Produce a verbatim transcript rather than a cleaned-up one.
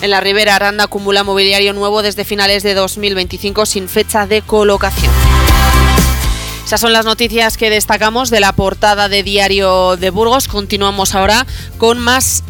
En la Ribera, Aranda acumula mobiliario nuevo desde finales de dos mil veinticinco sin fecha de colocación. Esas son las noticias que destacamos de la portada de Diario de Burgos. Continuamos ahora con más